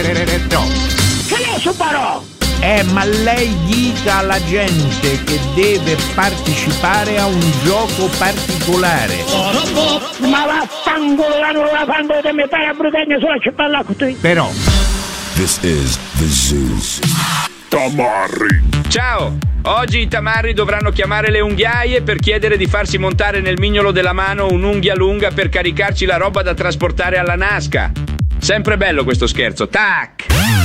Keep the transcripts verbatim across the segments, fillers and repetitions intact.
Che ne so parò? Eh, ma lei dica alla gente che deve partecipare a un gioco particolare. Ma vaffanculo, non la fanno che mi fai a brutagna sulla cipolla con te. Però This is the Zoo. Tamarri. Ciao! Oggi i tamarri dovranno chiamare le unghiaie per chiedere di farsi montare nel mignolo della mano un'unghia lunga per caricarci la roba da trasportare alla Nasca. Sempre bello questo scherzo. Tac!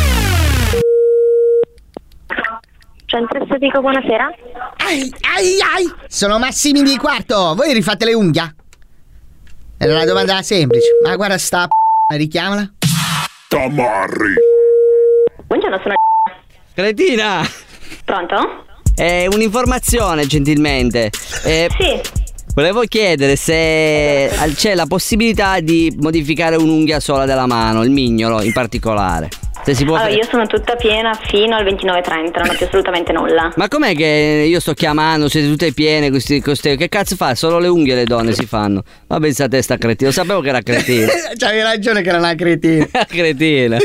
Centro estetico, buonasera. Ai, ai, ai! Sono Massimi di Quarto. Voi rifate le unghie? Era una domanda semplice. Ma guarda sta p***a, richiamala. Tamarri. Buongiorno, sono Cretina! Pronto? È un'informazione, gentilmente. Eh, Sì. Volevo chiedere se c'è la possibilità di modificare un'unghia sola della mano, il mignolo in particolare. Se si può Allora, fare... io sono tutta piena fino al ventinove trenta, non ho più assolutamente nulla. Ma com'è che io sto chiamando, siete tutte piene, questi, queste... che cazzo fa? Solo le unghie le donne si fanno. Ma pensate a sta cretina, lo sapevo che era cretina. C'avevi ragione che era una cretina. Cretina.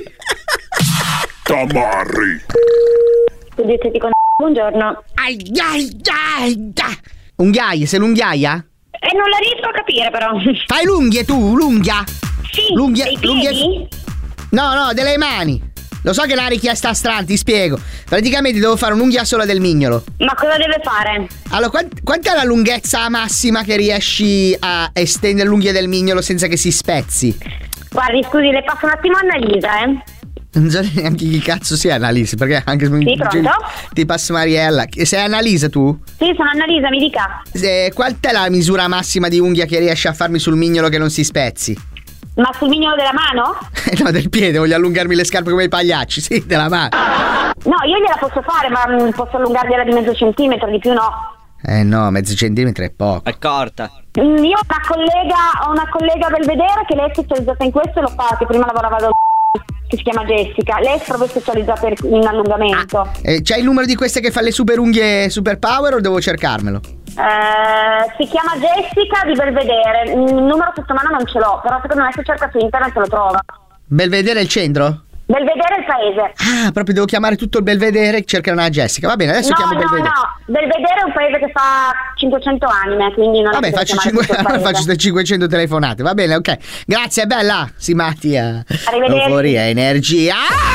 Tamarri. Studio estetico, buongiorno. Ai, ai, ai, ai. Unghiaie, sei l'unghiaia? E non la riesco a capire però. Fai l'unghie tu, l'unghia? Sì, l'unghia, dei piedi? l'unghia... No, no, delle mani. Lo so che è una richiesta strana, ti spiego. Praticamente devo fare un'unghia sola del mignolo. Ma cosa deve fare? Allora, quant- quant'è la lunghezza massima che riesci a estendere l'unghia del mignolo senza che si spezzi? Guardi, scusi, le passo un attimo a Annalisa, eh? Non so neanche chi cazzo sia Annalisa, perché anche se Sì, pronto? ti passo Mariella. Sei Annalisa tu? Sì, sono Annalisa, mi dica. Eh, qual è la misura massima di unghia che riesci a farmi sul mignolo che non si spezzi? Ma sul mignolo della mano? No, del piede, voglio allungarmi le scarpe come i pagliacci, sì, della mano. No, io gliela posso fare, ma mm, posso allungargliela di mezzo centimetro, di più no. Eh no, mezzo centimetro è poco. È corta. Mm, Io ho una collega, ho una collega Belvedere che lei è specializzata in questo e lo fa, che prima lavorava da che si chiama Jessica. Lei è proprio specializzata in allungamento. Eh, c'hai il numero di queste che fa le super unghie super power o devo cercarmelo? Eh, si chiama Jessica di Belvedere. Il numero sotto mano non ce l'ho, però secondo me se cerca su internet lo trova. Belvedere è il centro? Belvedere è il paese. Ah, proprio devo chiamare tutto il Belvedere e cercare una Jessica. Va bene, adesso No, chiamo no, Belvedere. no. Belvedere è un paese che fa cinquecento anime, quindi non Vabbè, è che devo faccio, chiamare cinque, tutto il allora paese. faccio queste cinquecento telefonate. Va bene, ok. Grazie, bella. Si Mattia. Arrivederci. Euforia, energia.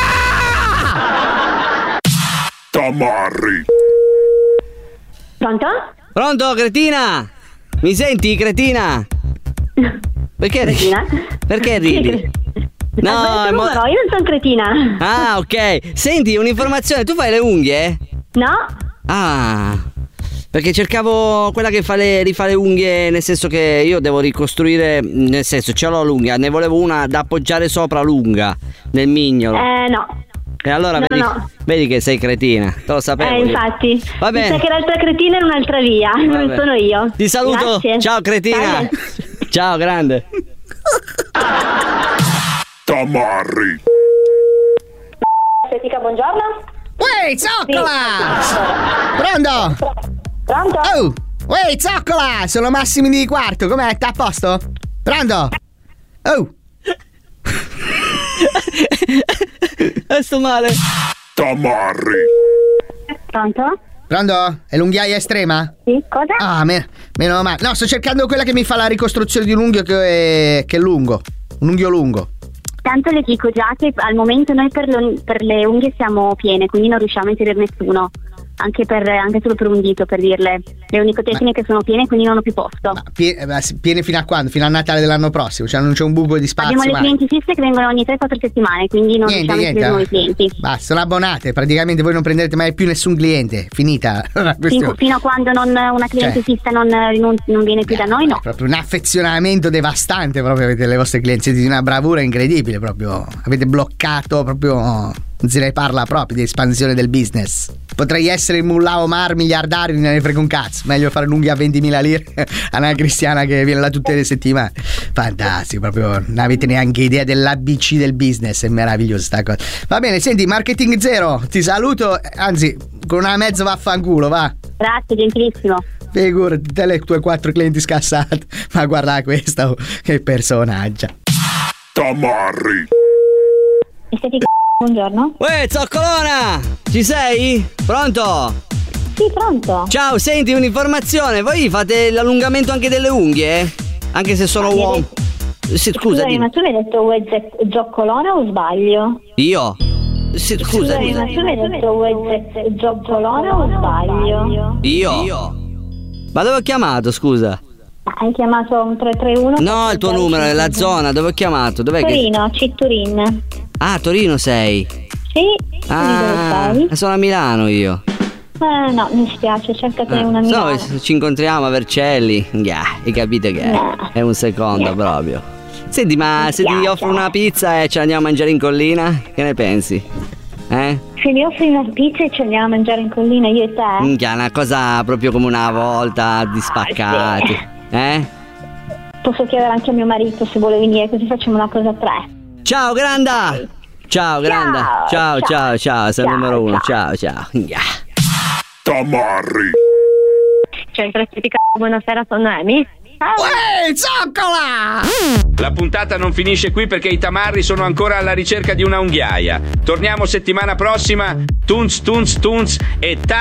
Ah! Tamarri. Pronto? Pronto, cretina? Mi senti, cretina? Perché ridi? Cretina? Perché ridi? No, No, mo- mo- io non sono cretina. Ah, ok. Senti, un'informazione, tu fai le unghie? No? Ah, perché cercavo quella che fa le, rifà le unghie, nel senso che io devo ricostruire, nel senso, ce l'ho l'unghia, ne volevo una da appoggiare sopra lunga, nel mignolo. Eh, no. E allora no, vedi, no. vedi che sei cretina, te lo sapevo. Eh, io. infatti. Va bene. Mi sa che l'altra cretina è un'altra via, non Vabbè. sono io. Ti saluto. Grazie. Ciao cretina. Salve. Ciao grande. Tamarri. Estetica, buongiorno. Uè, zoccola! Sì. Pronto? Pronto? Oh! Uè, zoccola! Sono Massimi di Quarto, com'è? T'à a posto? Pronto? Oh! Eh, sto male. Tamarri. Pronto? Pronto? È l'unghiaia estrema? Sì, cosa? Ah, me- meno male. No, sto cercando quella che mi fa la ricostruzione di un unghio che è, che è lungo. Un unghio lungo. Tanto le dico già che al momento noi per le, per le unghie siamo piene, quindi non riusciamo a inserire nessuno. Anche, per, anche solo per un dito, per dirle. Le onicotecniche sono piene, quindi non ho più posto. Ma pie- ma si- piene fino a quando? Fino a Natale dell'anno prossimo? Cioè non c'è un buco di spazio? Abbiamo le mai? clienti fisse che vengono ogni tre quattro settimane, quindi non Niente, riusciamo a niente. inserire nuovi clienti. Basta, sono abbonate. Praticamente voi non prenderete mai più nessun cliente. Finita la Fin- questione. fino a quando non, una cliente Cioè. fissa non, non, non viene più da noi, no. È proprio un affezionamento devastante proprio avete le vostre clienti. Siete di una bravura incredibile proprio. Avete bloccato proprio. Non se ne parla proprio di espansione del business. Potrei essere il Mullah Omar miliardario, non ne frega un cazzo. Meglio fare un'unghia a ventimila lire a una cristiana che viene là tutte le settimane. Fantastico, proprio non avete neanche idea dell'A B C del business. È meravigliosa sta cosa. Va bene, senti, Marketing Zero, ti saluto. Anzi, con una mezzo vaffanculo, va. Grazie, gentilissimo. Figurati, te le tue quattro clienti scassate. Ma guarda questa, oh, che personaggio. Tamarri. Estetica, Buongiorno. Uè, zoccolona! Ci sei? Pronto? Sì, pronto. Ciao, senti un'informazione. Voi fate l'allungamento anche delle unghie? Anche se sono Ah, mi hai uomo. detto- Sì, scusa, Scusami, dimmi. ma tu mi hai detto vuoi ze- zoccolona o sbaglio? Io? Sì, scusa, Scusami, scusa. ma tu mi hai detto vuoi ze- zoccolona o sbaglio? Io? Ma dove ho chiamato, scusa? Hai chiamato un tre tre uno? No, il tuo numero è la zona, dove ho chiamato? Dov'è che... Torino, Citturin. Ah, Torino sei. Sì? Ah, Dove sei? sono a Milano io. Eh, no, mi spiace, cercatene una No, Milano. se ci incontriamo a Vercelli. Yeah, hai capito che è? No. È un secondo proprio. Senti, ma Mi se ti piace. offro una pizza e ce la andiamo a mangiare in collina? Che ne pensi? Eh? Se mi offri una pizza e ci andiamo a mangiare in collina io e te? Minchia, una cosa proprio come una volta, di spaccati. Eh? Posso chiedere anche a mio marito se vuole venire, così facciamo una cosa a tre. Ciao, Granda! Ciao, Granda! Ciao, Ciao, ciao, ciao, sei il ciao, numero uno. ciao. Ciao, ciao. Yeah. Tamarri. Centro estetica, buonasera, sono Amy. Uè, zoccola! La puntata non finisce qui perché i tamarri sono ancora alla ricerca di una unghiaia. Torniamo settimana prossima. Tunz, tunz, tunz e ta